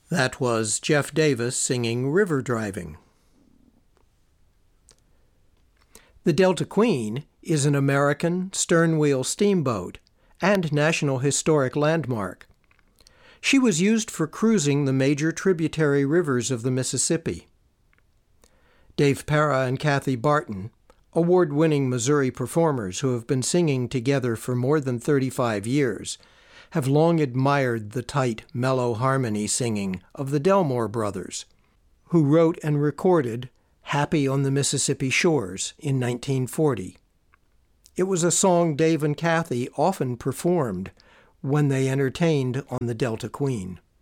That was Jeff Davis singing River Driving. The Delta Queen is an American stern-wheel steamboat and National Historic Landmark. She was used for cruising the major tributary rivers of the Mississippi. Dave Para and Kathy Barton, award-winning Missouri performers who have been singing together for more than 35 years, have long admired the tight, mellow harmony singing of the Delmore Brothers, who wrote and recorded Happy on the Mississippi Shores in 1940. It was a song Dave and Kathy often performed when they entertained on the Delta Queen.